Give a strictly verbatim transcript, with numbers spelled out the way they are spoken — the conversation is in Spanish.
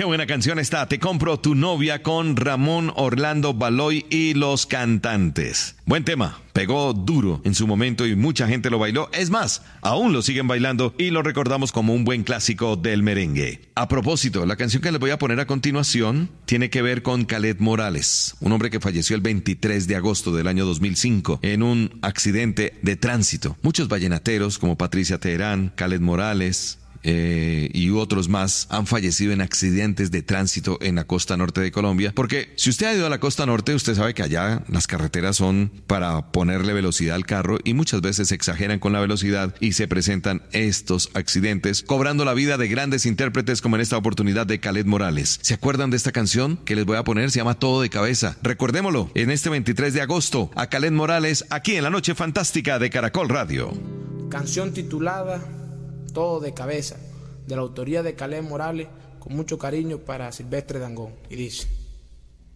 Qué buena canción está, Te compro tu novia, con Ramón Orlando Baloy y Los Cantantes. Buen tema, pegó duro en su momento y mucha gente lo bailó. Es más, aún lo siguen bailando y lo recordamos como un buen clásico del merengue. A propósito, la canción que les voy a poner a continuación tiene que ver con Kaleth Morales, un hombre que falleció el veintitrés de agosto del año dos mil cinco en un accidente de tránsito. Muchos vallenateros como Patricia Teherán, Kaleth Morales, Eh, y otros más han fallecido en accidentes de tránsito en la costa norte de Colombia, porque si usted ha ido a la costa norte, usted sabe que allá las carreteras son para ponerle velocidad al carro y muchas veces exageran con la velocidad y se presentan estos accidentes, cobrando la vida de grandes intérpretes como en esta oportunidad de Kaleth Morales. ¿Se acuerdan de esta canción que les voy a poner? Se llama Todo de Cabeza. Recordémoslo, en este veintitrés de agosto, a Kaleth Morales, aquí en la Noche Fantástica de Caracol Radio. Canción titulada Todo de Cabeza, de la autoría de Kaleth Morales, con mucho cariño para Silvestre Dangond, y dice: